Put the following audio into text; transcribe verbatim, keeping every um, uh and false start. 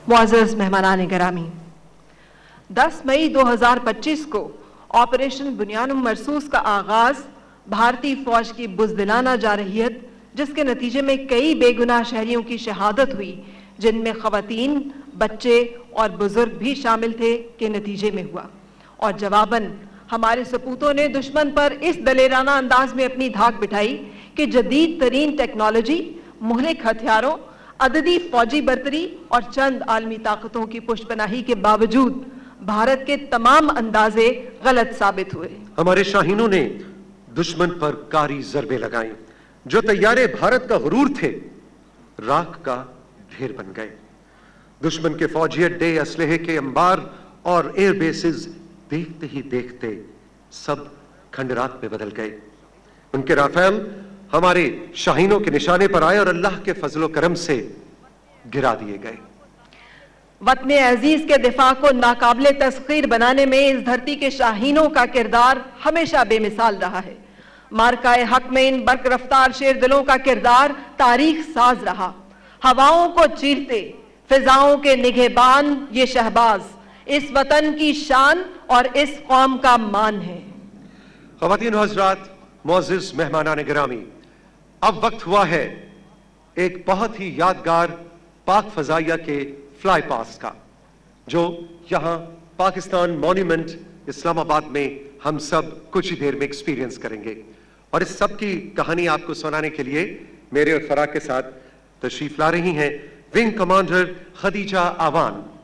معزز مہمانان گرامی، دس مئی دو ہزار پچیس کو آپریشن بنیان مرصوص کا آغاز بھارتی فوج کی بزدلانہ جارحیت، جس کے نتیجے میں کئی بے گناہ شہریوں کی شہادت ہوئی، جن میں خواتین، بچے اور بزرگ بھی شامل تھے، کے نتیجے میں ہوا۔ اور جواباً ہمارے سپوتوں نے دشمن پر اس دلیرانہ انداز میں اپنی دھاک بٹھائی کہ جدید ترین ٹیکنالوجی، مہلک ہتھیاروں، عددی فوجی برتری اور چند عالمی طاقتوں کی پشت پناہی کے باوجود بھارت کے تمام اندازے غلط ثابت ہوئے۔ ہمارے شاہینوں نے دشمن پر کاری ضربیں لگائیں، جو طیارے بھارت کا غرور تھے، راکھ کا ڈھیر بن گئے۔ دشمن کے فوجی اڈے، اسلحے کے انبار اور ایئر بیسز دیکھتے ہی دیکھتے سب کھنڈرات میں بدل گئے۔ ان کے رافیل ہمارے شاہینوں کے نشانے پر آئے اور اللہ کے فضل و کرم سے گرا دیے گئے۔ وطن عزیز کے دفاع کو ناقابل تسخیر بنانے میں اس دھرتی کے شاہینوں کا کردار ہمیشہ بے مثال رہا ہے۔ مارکہ حق میں ان برق رفتار شیر دلوں کا کردار تاریخ ساز رہا۔ ہواؤں کو چیرتے، فضاؤں کے نگہبان یہ شہباز اس وطن کی شان اور اس قوم کا مان ہے۔ خواتین و حضرات، معزز مہمانان گرامی، اب وقت ہوا ہے ایک بہت ہی یادگار پاک فضائیہ کے فلائی پاس کا، جو یہاں پاکستان مونیومنٹ اسلام آباد میں ہم سب کچھ ہی دیر میں ایکسپیرینس کریں گے۔ اور اس سب کی کہانی آپ کو سنانے کے لیے میرے اور فراق کے ساتھ تشریف لا رہی ہیں ونگ کمانڈر خدیجہ آوان۔